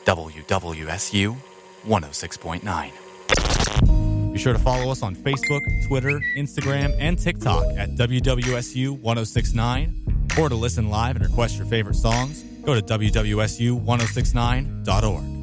WWSU 106.9. Be sure to follow us on Facebook, Twitter, Instagram, and TikTok at WWSU 106.9, or to listen live and request your favorite songs, go to WWSU1069.org.